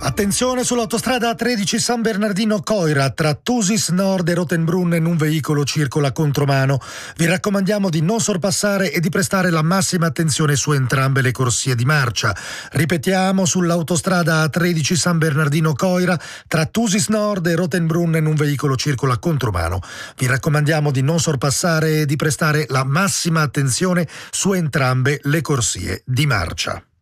Attenzione sull'autostrada A13 San Bernardino Coira, tra Thusis Nord e Rotenbrunnen un veicolo circola contromano. Vi raccomandiamo di non sorpassare e di prestare la massima attenzione su entrambe le corsie di marcia. Ripetiamo, sull'autostrada A13 San Bernardino Coira, tra Thusis Nord e Rotenbrunnen un veicolo circola contromano. Vi raccomandiamo di non sorpassare e di prestare la massima attenzione su entrambe le corsie di marcia.